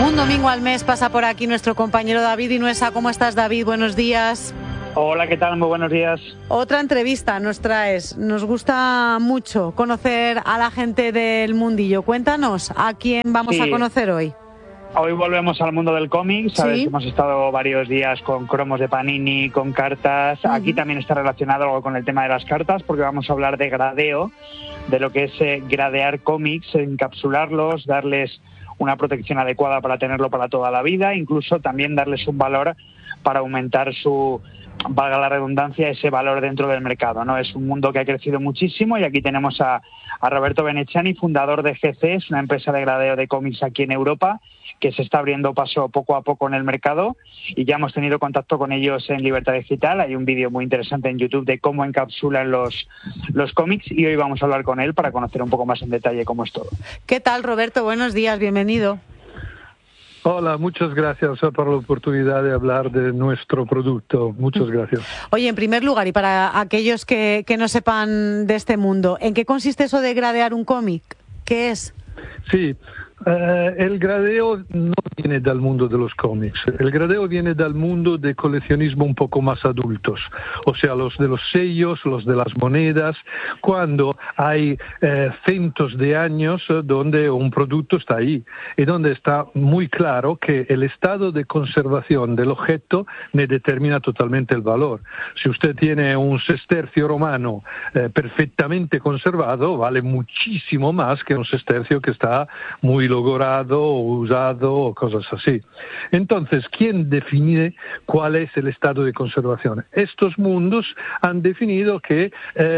Un domingo al mes pasa por aquí nuestro compañero David Inuesa. ¿Cómo estás, David? Buenos días. Hola, ¿qué tal? Muy buenos días. Otra entrevista nos traes. Nos gusta mucho conocer a la gente del mundillo. Cuéntanos, ¿a quién vamos a conocer hoy? Hoy volvemos al mundo del cómic. Sabes que hemos estado varios días con cromos de Panini, con cartas. Aquí también está relacionado algo con el tema de las cartas, porque vamos a hablar de gradeo, de lo que es gradear cómics, encapsularlos, darles una protección adecuada para tenerlo para toda la vida, incluso también darles un valor para aumentar su, valga la redundancia, ese valor dentro del mercado, ¿no? Es un mundo que ha crecido muchísimo y aquí tenemos a Roberto Benechani, fundador de GC, es una empresa de gradeo de cómics aquí en Europa que se está abriendo paso poco a poco en el mercado y ya hemos tenido contacto con ellos en Libertad Digital. Hay un vídeo muy interesante en YouTube de cómo encapsulan los cómics y hoy vamos a hablar con él para conocer un poco más en detalle cómo es todo. ¿Qué tal, Roberto? Buenos días, bienvenido. Hola, muchas gracias por la oportunidad de hablar de nuestro producto. Muchas gracias. Oye, en primer lugar, y para aquellos que no sepan de este mundo, ¿en qué consiste eso de gradear un cómic? ¿Qué es? Sí, el gradeo no viene del mundo de los cómics. El gradeo viene del mundo de coleccionismo un poco más adultos, o sea, los de los sellos, los de las monedas, cuando hay cientos de años donde un producto está ahí y donde está muy claro que el estado de conservación del objeto ne determina totalmente el valor. Si usted tiene un sestercio romano perfectamente conservado, vale muchísimo más que un sestercio que está muy logrado o usado o cosas así. Entonces, ¿quién define cuál es el estado de conservación? Estos mundos han definido que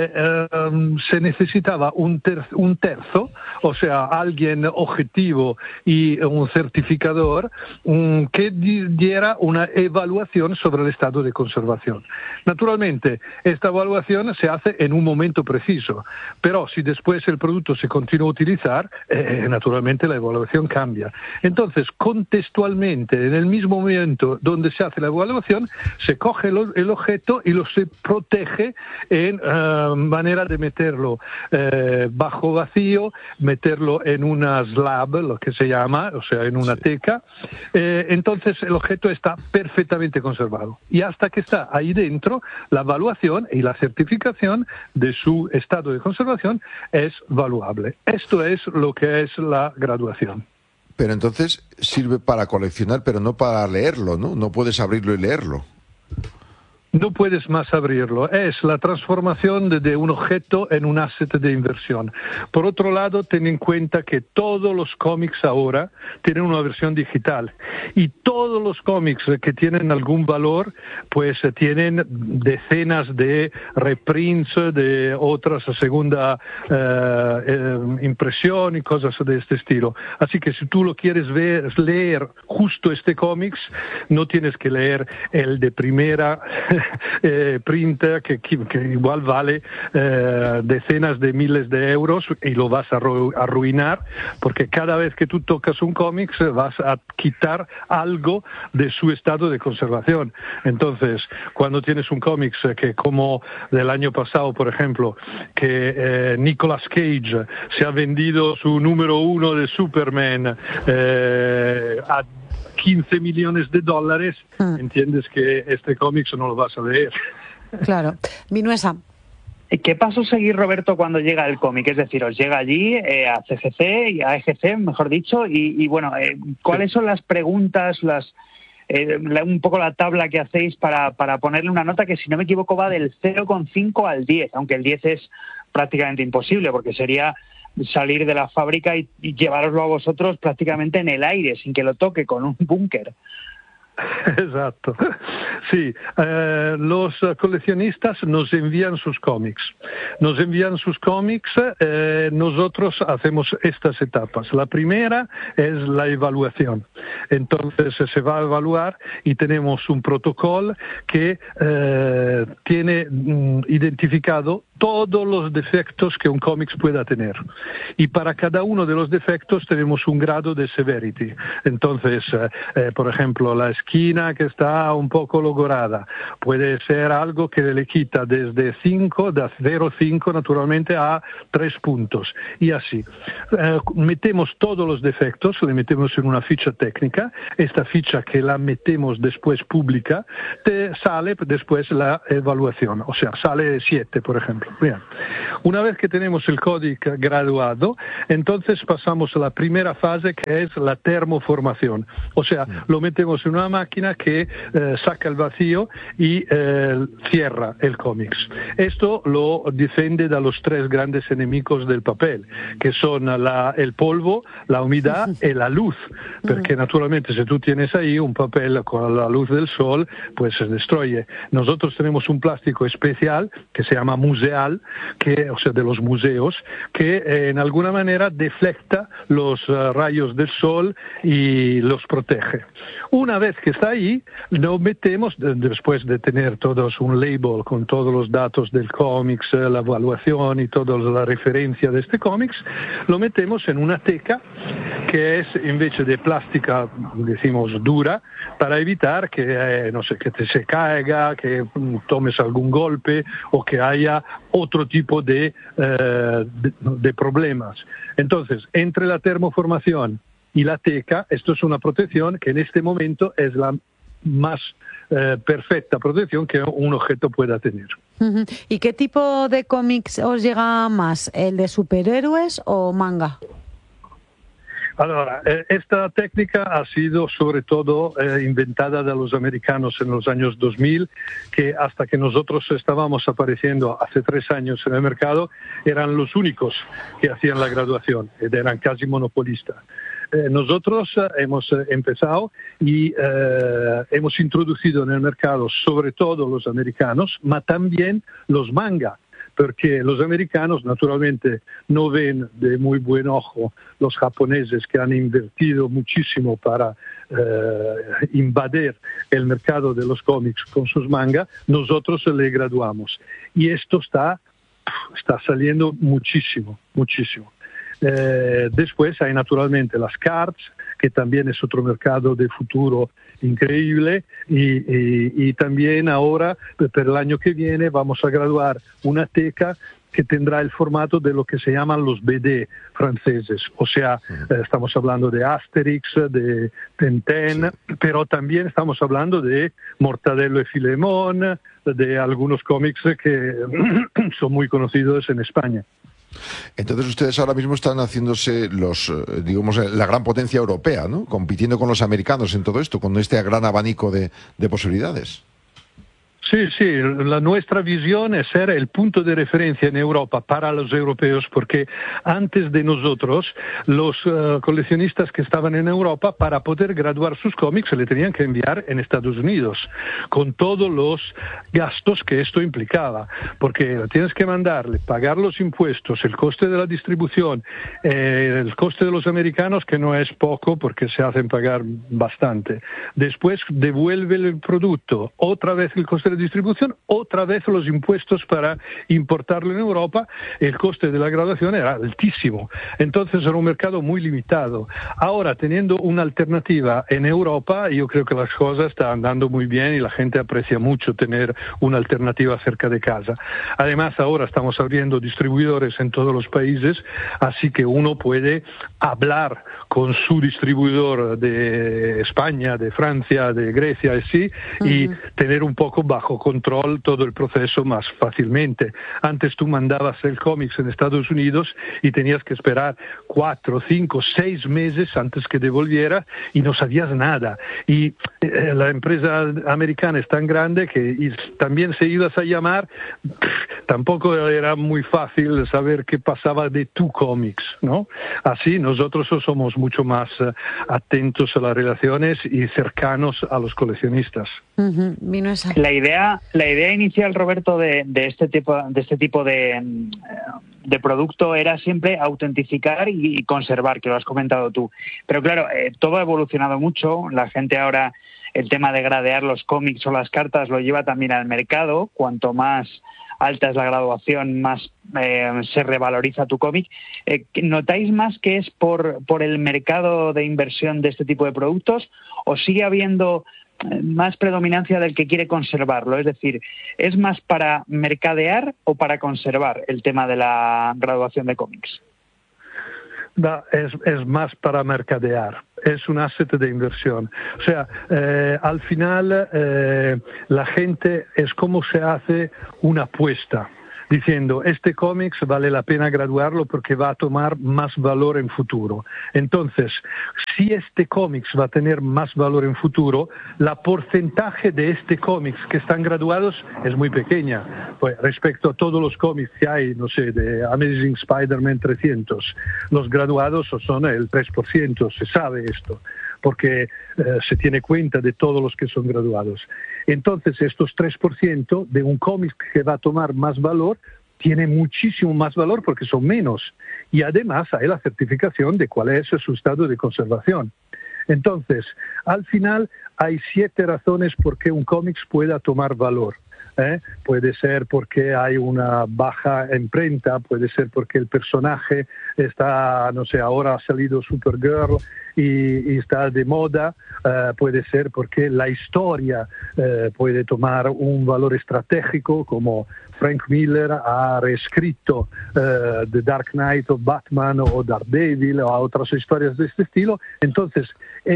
se necesitaba un terzo, o sea, alguien objetivo y un certificador que diera una evaluación sobre el estado de conservación. Naturalmente, esta evaluación se hace en un momento preciso, pero si después el producto se continúa a utilizar, naturalmente la evaluación cambia. Entonces, contextualmente, en el mismo momento donde se hace la evaluación, se coge el objeto y lo se protege en manera de meterlo bajo vacío, meterlo en una slab, lo que se llama, o sea, en una teca. Entonces, el objeto está perfectamente conservado. Y hasta que está ahí dentro, la evaluación y la certificación de su estado de conservación es valuable. Esto es lo que es la graduación. Pero entonces sirve para coleccionar, pero no para leerlo, ¿no? No puedes abrirlo y leerlo. No puedes más abrirlo. Es la transformación de un objeto en un asset de inversión. Por otro lado, ten en cuenta que todos los cómics ahora tienen una versión digital. Y todos los cómics que tienen algún valor, pues tienen decenas de reprints de otras segunda impresión y cosas de este estilo. Así que si tú lo quieres leer justo este cómics, no tienes que leer el de primera printer que igual vale decenas de miles de euros y lo vas a arruinar porque cada vez que tú tocas un cómic vas a quitar algo de su estado de conservación. Entonces, cuando tienes un cómic que como del año pasado, por ejemplo, que Nicolas Cage se ha vendido su número 1 de Superman a $15 millones, entiendes que este cómic no lo vas a leer. Claro. Minuesa. ¿Qué paso seguir, Roberto, cuando llega el cómic? Es decir, os llega allí a CGC, y a EGC, mejor dicho, y bueno, ¿cuáles son las preguntas, un poco la tabla que hacéis para ponerle una nota que, si no me equivoco, va del 0,5 al 10, aunque el 10 es prácticamente imposible, porque sería salir de la fábrica y llevároslo a vosotros prácticamente en el aire, sin que lo toque, con un búnker? Exacto. Sí, los coleccionistas nos envían sus cómics. Nosotros hacemos estas etapas. La primera es la evaluación. Entonces se va a evaluar y tenemos un protocolo que tiene identificado todos los defectos que un cómic pueda tener. Y para cada uno de los defectos tenemos un grado de severity. Entonces, por ejemplo, la esquina que está un poco logorada puede ser algo que le quita desde 5, de 0,5 naturalmente a 3 puntos. Y así. Metemos todos los defectos, le metemos en una ficha técnica. Esta ficha que la metemos después pública, te sale después la evaluación. O sea, sale 7, por ejemplo. Bien. Una vez que tenemos el código graduado, entonces pasamos a la primera fase, que es la termoformación. O sea, lo metemos en una máquina que saca el vacío y cierra el cómic. Esto lo defiende de los 3 grandes enemigos del papel, que son el polvo, la humedad y la luz. Porque naturalmente si tú tienes ahí un papel con la luz del sol, pues se destruye. Nosotros tenemos un plástico especial que se llama museal, o sea, de los museos, que en alguna manera deflecta los rayos del sol y los protege. Una vez que está ahí, lo metemos, después de tener todos un label con todos los datos del cómics, la evaluación y toda la referencia de este cómics, lo metemos en una teca que es, en vez de plástica, decimos dura, para evitar que, no sé, que te se caiga, que tomes algún golpe o que haya otro tipo de problemas. Entonces, entre la termoformación y la teca, esto es una protección que en este momento es la más perfecta protección que un objeto pueda tener. ¿Y qué tipo de cómics os llega más? ¿El de superhéroes o manga? Allora, esta técnica ha sido sobre todo inventada de los americanos en los años 2000, que hasta que nosotros estábamos apareciendo hace 3 años en el mercado, eran los únicos que hacían la graduación, eran casi monopolistas. Nosotros hemos empezado y hemos introducido en el mercado sobre todo los americanos, pero también los manga, porque los americanos naturalmente no ven de muy buen ojo los japoneses que han invertido muchísimo para invadir el mercado de los cómics con sus mangas. Nosotros le graduamos y esto está saliendo muchísimo. Después hay naturalmente las cards, que también es otro mercado de futuro increíble, y también ahora, para el año que viene, vamos a graduar una teca que tendrá el formato de lo que se llaman los BD franceses. O sea, estamos hablando de Asterix, de Tintín, pero también estamos hablando de Mortadelo y Filemón, de algunos cómics que son muy conocidos en España. Entonces ustedes ahora mismo están haciéndose la gran potencia europea, ¿no? Compitiendo con los americanos en todo esto, con este gran abanico de posibilidades. Sí, nuestra visión es ser el punto de referencia en Europa para los europeos, porque antes de nosotros, los coleccionistas que estaban en Europa, para poder graduar sus cómics, se le tenían que enviar en Estados Unidos, con todos los gastos que esto implicaba, porque tienes que mandarle, pagar los impuestos, el coste de la distribución, el coste de los americanos, que no es poco, porque se hacen pagar bastante. Después devuelve el producto, otra vez el coste de distribución, otra vez los impuestos para importarlo en Europa, el coste de la graduación era altísimo. Entonces era un mercado muy limitado. Ahora, teniendo una alternativa en Europa, yo creo que las cosas están andando muy bien y la gente aprecia mucho tener una alternativa cerca de casa. Además, ahora estamos abriendo distribuidores en todos los países, así que uno puede hablar con su distribuidor de España, de Francia, de Grecia, así, y tener un poco bajo control todo el proceso más fácilmente. Antes tú mandabas el cómics en Estados Unidos y tenías que esperar 4, 5, 6 meses antes que devolviera y no sabías nada. Y la empresa americana es tan grande que también si ibas a llamar, tampoco era muy fácil saber qué pasaba de tu cómics, ¿no? Así nosotros somos mucho más atentos a las relaciones y cercanos a los coleccionistas. La idea inicial, Roberto, de este tipo de producto era siempre autentificar y conservar, que lo has comentado tú. Pero claro, todo ha evolucionado mucho. La gente ahora, el tema de gradear los cómics o las cartas lo lleva también al mercado. Cuanto más alta es la graduación, más se revaloriza tu cómic. ¿Notáis más que es por el mercado de inversión de este tipo de productos o sigue habiendo más predominancia del que quiere conservarlo? Es decir, ¿es más para mercadear o para conservar el tema de la graduación de cómics? Es más para mercadear, es un asset de inversión. O sea, al final la gente es como se hace una apuesta, diciendo, este cómics vale la pena graduarlo porque va a tomar más valor en futuro. Entonces, si este cómics va a tener más valor en futuro, la porcentaje de este cómics que están graduados es muy pequeña. Pues respecto a todos los cómics que hay, no sé, de Amazing Spider-Man 300, los graduados son el 3%, se sabe esto, porque se tiene cuenta de todos los que son graduados. Entonces, estos 3% de un cómic que va a tomar más valor, tiene muchísimo más valor porque son menos. Y además hay la certificación de cuál es su estado de conservación. Entonces, al final hay 7 razones por qué un cómic pueda tomar valor. Puede ser porque hay una baja imprenta, puede ser porque el personaje está, no sé, ahora ha salido Supergirl y está de moda, puede ser porque la historia puede tomar un valor estratégico, como Frank Miller ha reescrito The Dark Knight o Batman o Daredevil o otras historias de este estilo. Entonces,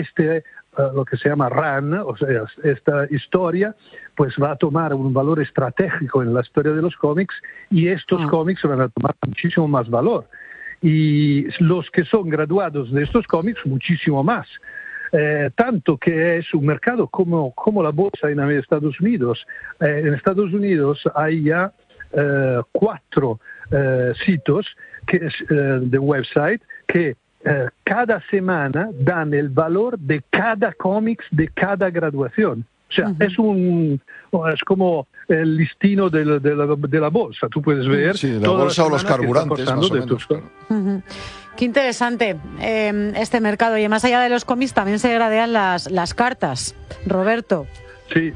lo que se llama run, o sea, esta historia, pues va a tomar un valor estratégico en la historia de los cómics y estos cómics van a tomar muchísimo más valor. Y los que son graduados de estos cómics, muchísimo más. Tanto que es un mercado como la bolsa en Estados Unidos. En Estados Unidos hay ya 4 sitios de website que cada semana dan el valor de cada cómics de cada graduación. O sea, es como el listino de la bolsa. Tú puedes ver la bolsa o los carburantes, más o menos, claro. Qué interesante este mercado. Y más allá de los cómics también se gradean las cartas, Roberto. Sí.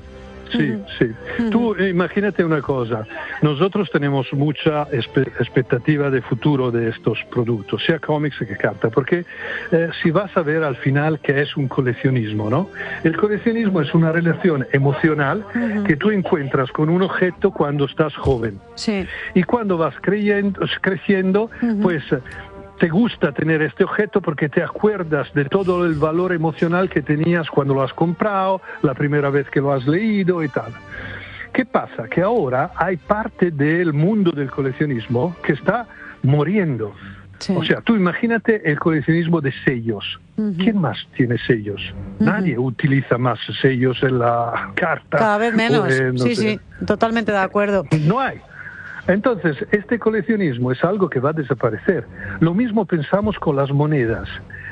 Tú imagínate una cosa, nosotros tenemos mucha expectativa de futuro de estos productos, sea cómics que carta, porque si vas a ver al final qué es un coleccionismo, ¿no? El coleccionismo es una relación emocional que tú encuentras con un objeto cuando estás joven. Sí. Y cuando vas creciendo, pues te gusta tener este objeto porque te acuerdas de todo el valor emocional que tenías cuando lo has comprado, la primera vez que lo has leído y tal. ¿Qué pasa? Que ahora hay parte del mundo del coleccionismo que está muriendo. Sí. O sea, tú imagínate el coleccionismo de sellos. ¿Quién más tiene sellos? Nadie utiliza más sellos en la carta. Cada vez menos. Sí, totalmente de acuerdo. No hay. Entonces, este coleccionismo es algo que va a desaparecer. Lo mismo pensamos con las monedas.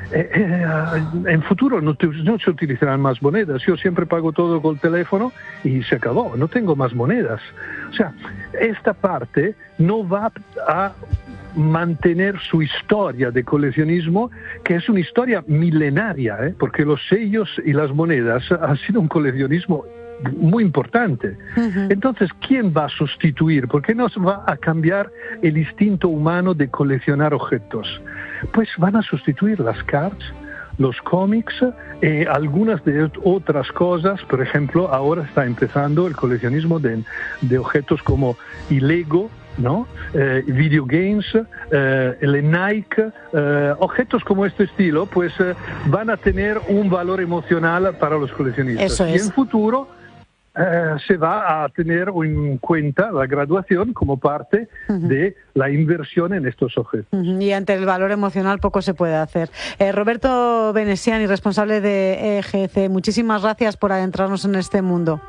En futuro no se utilizarán más monedas. Yo siempre pago todo con el teléfono y se acabó. No tengo más monedas. O sea, esta parte no va a mantener su historia de coleccionismo, que es una historia milenaria, porque los sellos y las monedas han sido un coleccionismo muy importante. Entonces, ¿quién va a sustituir? ¿Por qué no va a cambiar el instinto humano de coleccionar objetos? Pues van a sustituir las cards, los cómics, algunas de otras cosas. Por ejemplo, ahora está empezando el coleccionismo de objetos como el Lego, ¿no? Video games, el Nike, objetos como este estilo, pues van a tener un valor emocional para los coleccionistas. Eso es. Y en futuro se va a tener en cuenta la graduación como parte de la inversión en estos objetos. Y ante el valor emocional poco se puede hacer. Roberto Venesiani, responsable de EGC, muchísimas gracias por adentrarnos en este mundo.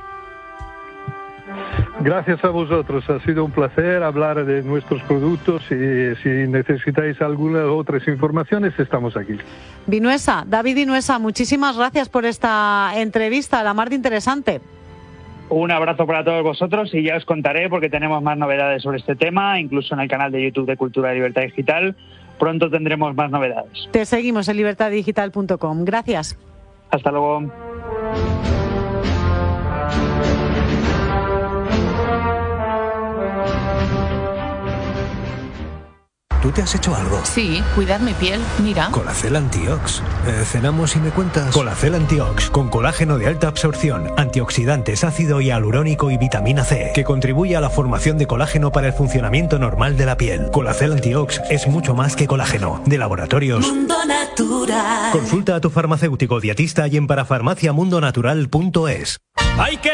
Gracias a vosotros, ha sido un placer hablar de nuestros productos y si necesitáis algunas otras informaciones estamos aquí. Vinuesa, David Vinuesa, muchísimas gracias por esta entrevista, la más de interesante. Un abrazo para todos vosotros y ya os contaré porque tenemos más novedades sobre este tema, incluso en el canal de YouTube de Cultura y Libertad Digital. Pronto tendremos más novedades. Te seguimos en libertaddigital.com. Gracias. Hasta luego. ¿tú te has hecho algo? Sí, cuidar mi piel, mira. Colacel Antiox. Cenamos y me cuentas. Colacel Antiox, con colágeno de alta absorción, antioxidantes, ácido hialurónico y vitamina C, que contribuye a la formación de colágeno para el funcionamiento normal de la piel. Colacel Antiox es mucho más que colágeno. De Laboratorios Mundo Natural. Consulta a tu farmacéutico dietista y en parafarmaciamundonatural.es. ¡Hay que